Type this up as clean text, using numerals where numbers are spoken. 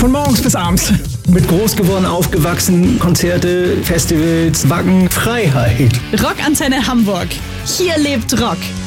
von morgens bis abends. Mit groß geworden, aufgewachsen, Konzerte, Festivals, Wacken, Freiheit. Rockantenne Hamburg. Hier lebt Rock.